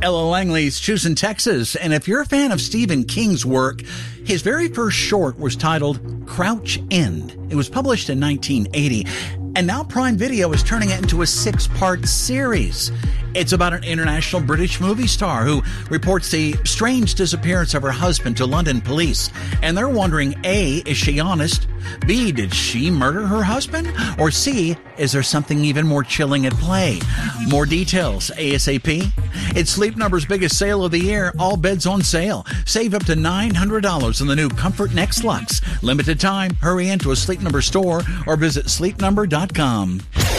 Ella Langley's choosing Texas, and if you're a fan of Stephen King's work, his very first short was titled Crouch End. It was published in 1980, and now Prime Video is turning it into a 6-part series. It's about an international British movie star who reports the strange disappearance of her husband to London police. And they're wondering, A, is she honest? B, did she murder her husband? Or C, is there something even more chilling at play? More details ASAP. It's Sleep Number's biggest sale of the year. All beds on sale. Save up to $900 on the new Comfort Next Lux. Limited time. Hurry into a Sleep Number store or visit sleepnumber.com.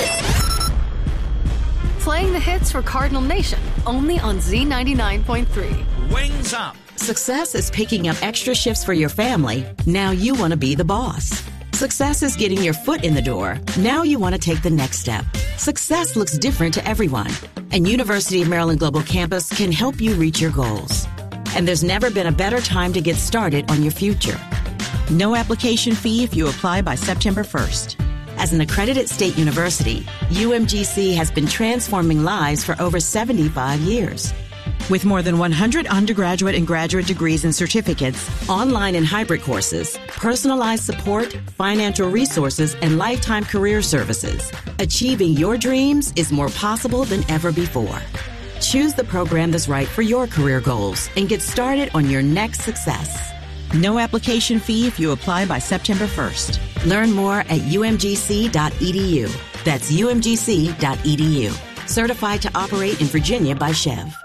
Playing the hits for Cardinal Nation, only on Z99.3. Wings up. Success is picking up extra shifts for your family. Now you want to be the boss. Success is getting your foot in the door. Now you want to take the next step. Success looks different to everyone, and University of Maryland Global Campus can help you reach your goals. And there's never been a better time to get started on your future. No application fee if you apply by September 1st. As an accredited state university, UMGC has been transforming lives for over 75 years. With more than 100 undergraduate and graduate degrees and certificates, online and hybrid courses, personalized support, financial resources, and lifetime career services, achieving your dreams is more possible than ever before. Choose the program that's right for your career goals and get started on your next success. No application fee if you apply by September 1st. Learn more at umgc.edu. That's umgc.edu. Certified to operate in Virginia by Chev.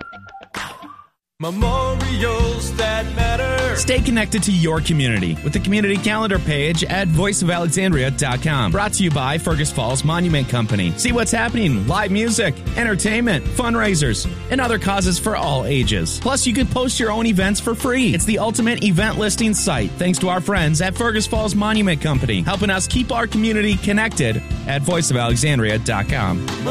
Memorials that matter. Stay connected to your community with the community calendar page at voiceofalexandria.com. Brought to you by Fergus Falls Monument Company. See what's happening, live music, entertainment, fundraisers, and other causes for all ages. Plus, you can post your own events for free. It's the ultimate event listing site, thanks to our friends at Fergus Falls Monument Company, helping us keep our community connected at voiceofalexandria.com.